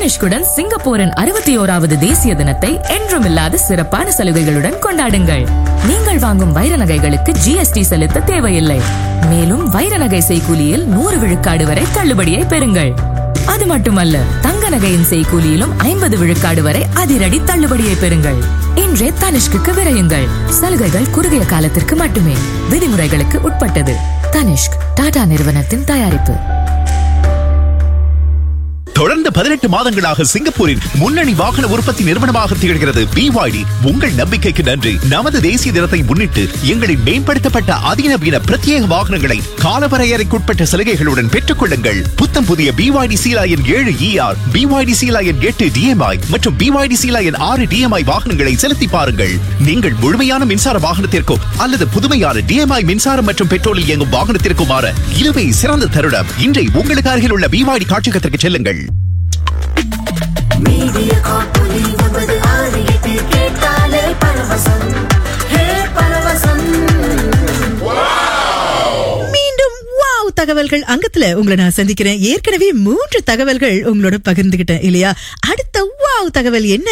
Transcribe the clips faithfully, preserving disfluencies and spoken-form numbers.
தனிஷ்குடன் சிங்கப்பூரின் அறுபத்தி ஓராவது தேசிய தினத்தை என்றுமில்லாத சிறப்பான சலுகைகளுடன் கொண்டாடுங்கள். நீங்கள் வாங்கும் வைர நகைகளுக்கு ஜிஎஸ்டி செலுத்த தேவையில்லை. மேலும் வைர நகை செய்கூலியில் நூறு விழுக்காடு வரை தள்ளுபடியை பெறுங்கள். அது மட்டுமல்ல, தங்க நகையின் செய்கூலியிலும் ஐம்பது விழுக்காடு வரை அதிரடி தள்ளுபடியை பெறுங்கள். இன்றே தனிஷ்குக்கு விரையுங்கள். சலுகைகள் குறுகிய காலத்திற்கு மட்டுமே. விதிமுறைகளுக்கு உட்பட்டது. தனிஷ்க் டாடா நிறுவனத்தின் தயாரிப்பு. தொடர்ந்து பதினெட்டு மாதங்களாக சிங்கப்பூரின் முன்னணி வாகன உற்பத்தி நிறுவனமாக திகழ்கிறது பி ஒய் டி. உங்கள் நம்பிக்கைக்கு நன்றி. நமது தேசிய தினத்தை முன்னிட்டு எங்களின் மேம்படுத்தப்பட்ட அதிநவீன பிரத்யேக வாகனங்களை காலவரையறைக்குட்பட்ட சலுகைகளுடன் பெற்றுக் கொள்ளுங்கள். புத்தம் புதிய பி ஒய் டி சீலாயன் ஏழு E R, B Y D Sealion எட்டு டி எம் ஐ மற்றும் பி ஒய் டி சீலாயன் ஆறு டி எம் ஐ வாகனங்களை செலுத்தி பாருங்கள். நீங்கள் முழுமையான மின்சார வாகனத்திற்கோ அல்லது புதுமையான டி எம் ஐ மின்சாரம் மற்றும் பெட்ரோலில் இயங்கும் வாகனத்திற்கும் மாற இதுவே சிறந்த தருணம். இன்றை உங்களுக்கு அருகில் உள்ள பி ஒய் டி காட்சியகத்திற்கு செல்லுங்கள். மீடியா காப்புலி ஒன்பது ஆறு எட்டு கேட்டாலே பரவசம். ஹே பரவசம். மீண்டும் வாவ் தகவல்கள் அங்கத்துல உங்களை நான் சந்திக்கிறேன். ஏற்கனவே மூன்று தகவல்கள் உங்களோட பகிர்ந்துகிட்டேன் இல்லையா? அடுத்த வாவ் தகவல் என்ன?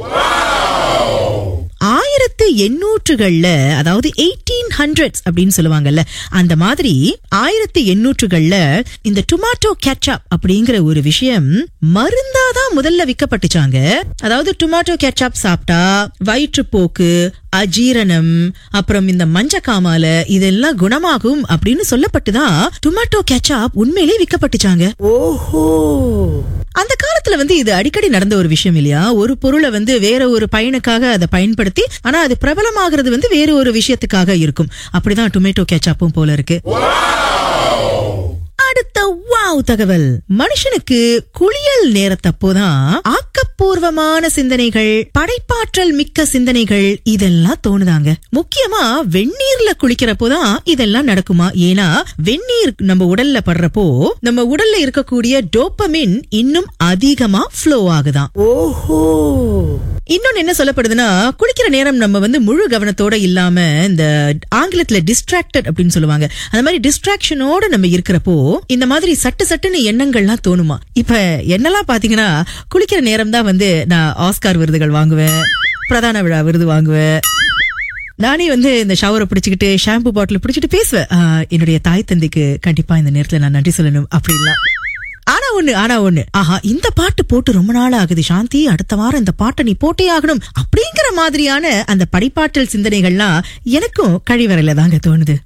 ஆயிரத்து எண்ணூற்றுகள்ல, அதாவது எயிட்டீன் ஹண்ட்ரட்ஸ் அப்படின்னு சொல்லுவாங்கல்ல, அந்த மாதிரி ஆயிரத்தி எண்ணூற்றுகள்ல இந்த டொமாட்டோ கேட்சப் அப்படிங்கிற ஒரு விஷயம் மருந்தாதான் முதல்ல விற்கப்பட்டுச்சாங்க. அதாவது டொமாட்டோ கேட்சப் சாப்பிட்டா வயிற்றுப்போக்கு, அஜீரணம், அப்புறம் இந்த மஞ்சக்காமால இதெல்லாம் குணமாகும் அப்படின்னு சொல்லப்பட்டுதான் டொமாட்டோ கேட்சப் உண்மையிலே விற்கப்பட்டுச்சாங்க. ஓஹோ, அந்த காலத்துல வந்து இது அடிக்கடி நடந்த ஒரு விஷயம் இல்லையா? ஒரு பொருளை வந்து வேற ஒரு பயனுக்காக அதை பயன்படுத்தி, ஆனா அது பிரபலமாகிறது வந்து வேற ஒரு விஷயத்துக்காக இருக்கும். அப்படிதான் டொமேட்டோ கேட்சப்பும் போல இருக்கு. அடுத்த வாவ் தகவல், மனுஷனுக்கு குளியல் நேரத்தப்போதான் ஆக்கப்பூர்வமான சிந்தனைகள், படைப்பாற்றல் மிக்க சிந்தனைகள் இதெல்லாம் தோணுதாங்க. முக்கியமா வெந்நீர்ல குளிக்கிறப்போதான் இதெல்லாம் நடக்குமா? ஏன்னா வெந்நீர் நம்ம உடல்ல படுறப்போ நம்ம உடல்ல இருக்கக்கூடிய டோபமின் இன்னும் அதிகமா ஃப்ளோ ஆகுதான். ஓஹோ, இன்னொன்னு என்ன சொல்லப்படுதுன்னா, குளிக்கிற நேரம் நம்ம வந்து முழு கவனத்தோட இல்லாம இந்த ஆங்கிலத்துல டிஸ்ட்ராக்டட் அப்படின்னு சொல்லுவாங்க. அந்த மாதிரி டிஸ்ட்ராக்ஷனோட நம்ம இருக்கிறப்போ இந்த மாதிரி சட்டு சட்டுன்னு எண்ணங்கள்லாம் தோணுமா? இப்ப என்னெல்லாம் பாத்தீங்கன்னா, குளிக்கிற நேரம் தான் வந்து நான் ஆஸ்கார் விருதுகள் வாங்குவேன், பிரதான விழா விருது வாங்குவேன். நானே வந்து இந்த ஷவரை பிடிச்சுக்கிட்டு ஷாம்பு பாட்டில் பிடிச்சிட்டு பேசுவேன். என்னுடைய தாய் தந்தைக்கு கண்டிப்பா இந்த நேரத்துல நான் நன்றி சொல்லணும் அப்படின்லாம். ஆனா ஒண்ணு ஆனா ஒண்ணு ஆஹா, இந்த பாட்டு போட்டு ரொம்ப நாள் ஆகுது சாந்தி, அடுத்த வாரம் இந்த பாட்டை நீ போட்டே ஆகணும் அப்படிங்கிற மாதிரியான அந்த படைப்பாற்றல் சிந்தனைகள்லாம் எனக்கும் கழிவறையில தாங்க தோணுது.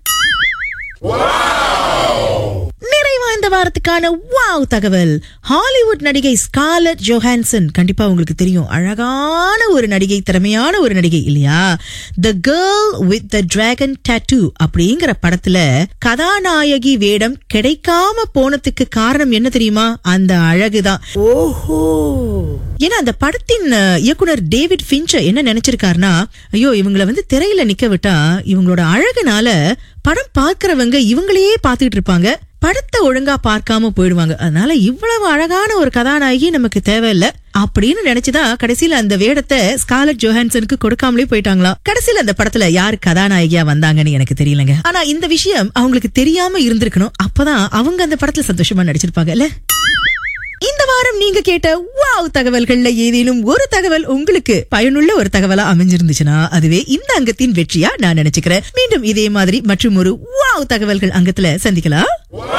நிறைவா இந்த வாரத்துக்கான வாவ் தகவல், ஹாலிவுட் நடிகை ஸ்கார்லெட் ஜோஹான்சன், கண்டிப்பா உங்களுக்கு தெரியும், அழகான ஒரு நடிகை, திறமையான ஒரு நடிகை இல்லையா? The girl with the dragon tattoo அப்படிங்கிற படத்துல கதாநாயகி வேடம் கிடைக்காம போனதுக்கு காரணம் என்ன தெரியுமா? அந்த அழகுதான். ஓஹோ, ஏன்னா அந்த படத்தின் இயக்குனர் டேவிட் ஃபின்ச்சர் என்ன நினைச்சிருக்காருன்னா, ஐயோ இவங்களை வந்து திரையில நிக்க விட்டா இவங்களோட அழகுனால படம் பார்க்கிறவங்க இவங்களையே பாத்துக்கிட்டு இருப்பாங்க, படத்தை ஒழுங்கா பார்க்காம போயிடுவாங்க. அதனால இவ்வளவு அழகான ஒரு கதாநாயகி நமக்கு தேவையில்லை அப்படின்னு நினைச்சுதான் கடைசியில அந்த வேடத்தை ஸ்கார்லெட் ஜோஹான்சனுக்கு கொடுக்காமலே போயிட்டாங்களாம். கடைசியில அந்த படத்துல யாரு கதாநாயகியா வந்தாங்கன்னு எனக்கு தெரியலங்க. ஆனா இந்த விஷயம் அவங்களுக்கு தெரியாம இருந்திருக்கணும். அப்பதான் அவங்க அந்த படத்துல சந்தோஷமா நடிச்சிருப்பாங்கல்ல. இந்த வாரம் நீங்க கேட்ட வாவ் தகவல்கள்ல ஏதேனும் ஒரு தகவல் உங்களுக்கு பயனுள்ள ஒரு தகவலா அமைஞ்சிருந்துச்சுன்னா அதுவே இந்த அங்கத்தின் வெற்றியா நான் நினைச்சுக்கிறேன். மீண்டும் இதே மாதிரி மற்றும் ஒரு வாவ் தகவல்கள் அங்கத்துல சந்திக்கலாம்.